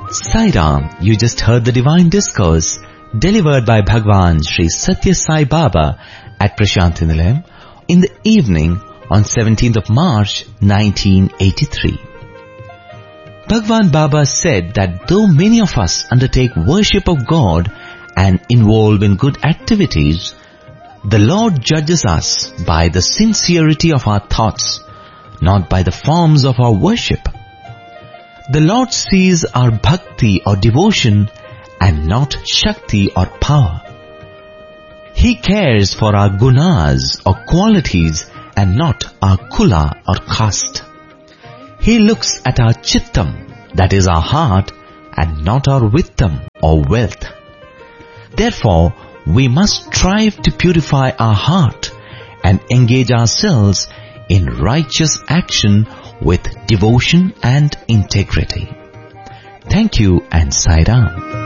Sai Ram, you just heard the divine discourse delivered by Bhagwan Sri Satya Sai Baba at Prashanthi Nilayam in the evening on 17th of March 1983. Bhagwan Baba said that though many of us undertake worship of God and involve in good activities, the Lord judges us by the sincerity of our thoughts, not by the forms of our worship. The Lord sees our bhakti or devotion and not shakti or power. He cares for our gunas or qualities and not our kula or caste. He looks at our chittam, that is our heart, and not our vittam or wealth. Therefore, we must strive to purify our heart and engage ourselves in righteous action with devotion and integrity. Thank you and Sai Ram.